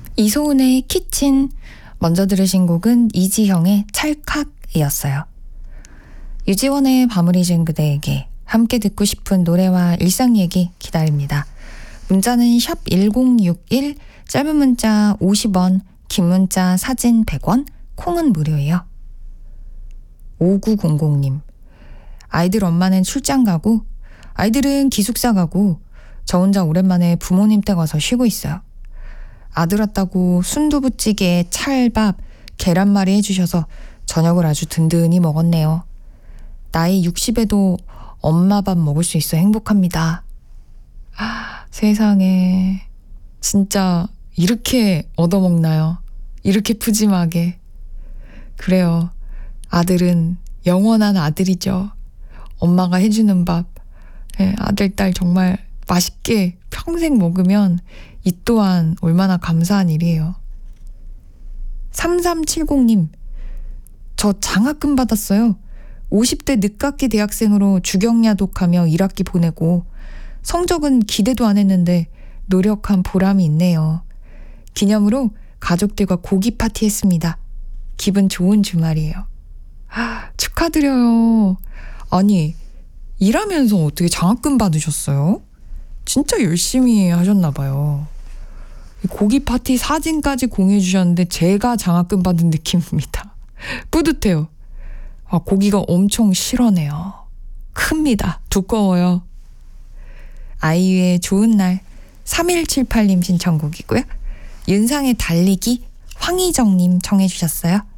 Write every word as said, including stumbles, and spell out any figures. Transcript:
이소은의 키친, 먼저 들으신 곡은 이지형의 찰칵이었어요. 유지원의 밤을 잊은 그대에게 함께 듣고 싶은 노래와 일상 얘기 기다립니다. 문자는 샵 일공육일, 짧은 문자 오십 원, 긴 문자 사진 백 원, 콩은 무료예요. 오구공공님, 아이들 엄마는 출장 가고 아이들은 기숙사 가고 저 혼자 오랜만에 부모님 댁 와서 쉬고 있어요. 아들 왔다고 순두부찌개, 찰밥, 계란말이 해주셔서 저녁을 아주 든든히 먹었네요. 나이 육십에도 엄마 밥 먹을 수 있어 행복합니다. 아, 세상에, 진짜 이렇게 얻어먹나요? 이렇게 푸짐하게. 그래요. 아들은 영원한 아들이죠. 엄마가 해주는 밥, 네, 아들, 딸 정말 맛있게 평생 먹으면 이 또한 얼마나 감사한 일이에요. 삼삼칠공님, 저 장학금 받았어요. 오십 대 늦깎이 대학생으로 주경야독하며 일 학기 보내고 성적은 기대도 안 했는데 노력한 보람이 있네요. 기념으로 가족들과 고기 파티 했습니다. 기분 좋은 주말이에요. 아, 축하드려요. 아니, 일하면서 어떻게 장학금 받으셨어요? 진짜 열심히 하셨나 봐요. 고기 파티 사진까지 공유해 주셨는데 제가 장학금 받은 느낌입니다. 뿌듯해요. 아, 고기가 엄청 실하네요. 큽니다. 두꺼워요. 아이유의 좋은 날, 삼일칠팔님 신청곡이고요. 윤상의 달리기, 황희정님 청해 주셨어요.